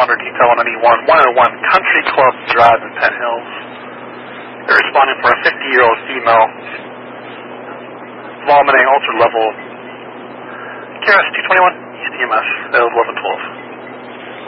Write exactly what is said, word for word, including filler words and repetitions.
responder detail on any one, one oh one Country Club Drive in Penn Hills. They're responding for a fifty-year-old female, vomiting ultra level K R S two twenty-one, East E M S, eleven twelve.